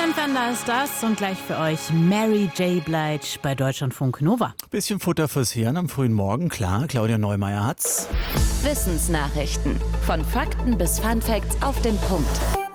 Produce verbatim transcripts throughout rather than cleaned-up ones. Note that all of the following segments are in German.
Christian Fender ist das und gleich für euch Mary J. Blige bei Deutschlandfunk Nova. Bisschen Futter fürs Hirn am frühen Morgen, klar, Claudia Neumeier hat's. Wissensnachrichten. Von Fakten bis Funfacts auf den Punkt.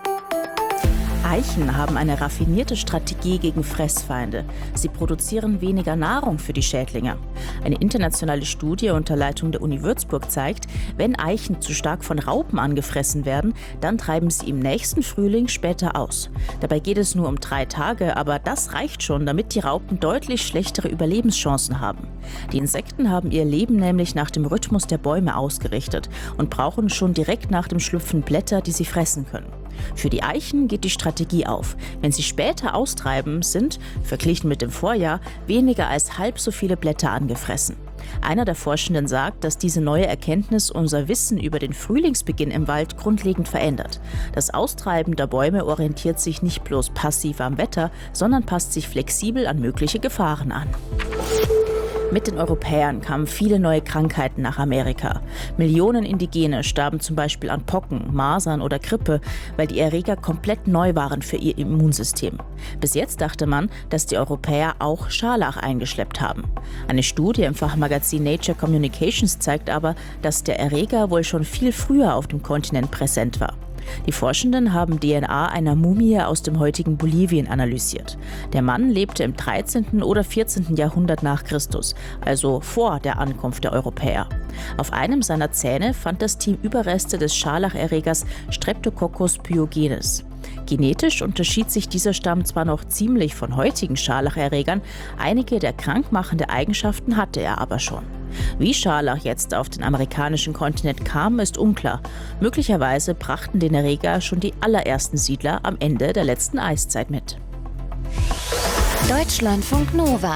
Eichen haben eine raffinierte Strategie gegen Fressfeinde. Sie produzieren weniger Nahrung für die Schädlinge. Eine internationale Studie unter Leitung der Uni Würzburg zeigt, wenn Eichen zu stark von Raupen angefressen werden, dann treiben sie im nächsten Frühling später aus. Dabei geht es nur um drei Tage, aber das reicht schon, damit die Raupen deutlich schlechtere Überlebenschancen haben. Die Insekten haben ihr Leben nämlich nach dem Rhythmus der Bäume ausgerichtet und brauchen schon direkt nach dem Schlüpfen Blätter, die sie fressen können. Für die Eichen geht die Strategie auf. Wenn sie später austreiben, sind, verglichen mit dem Vorjahr, weniger als halb so viele Blätter angefressen. Einer der Forschenden sagt, dass diese neue Erkenntnis unser Wissen über den Frühlingsbeginn im Wald grundlegend verändert. Das Austreiben der Bäume orientiert sich nicht bloß passiv am Wetter, sondern passt sich flexibel an mögliche Gefahren an. Mit den Europäern kamen viele neue Krankheiten nach Amerika. Millionen Indigene starben zum Beispiel an Pocken, Masern oder Grippe, weil die Erreger komplett neu waren für ihr Immunsystem. Bis jetzt dachte man, dass die Europäer auch Scharlach eingeschleppt haben. Eine Studie im Fachmagazin Nature Communications zeigt aber, dass der Erreger wohl schon viel früher auf dem Kontinent präsent war. Die Forschenden haben D N A einer Mumie aus dem heutigen Bolivien analysiert. Der Mann lebte im dreizehnten oder vierzehnten Jahrhundert nach Christus, also vor der Ankunft der Europäer. Auf einem seiner Zähne fand das Team Überreste des Scharlacherregers Streptococcus pyogenes. Genetisch unterschied sich dieser Stamm zwar noch ziemlich von heutigen Scharlacherregern, einige der krankmachende Eigenschaften hatte er aber schon. Wie Scharlach jetzt auf den amerikanischen Kontinent kam, ist unklar. Möglicherweise brachten den Erreger schon die allerersten Siedler am Ende der letzten Eiszeit mit. Deutschlandfunk Nova.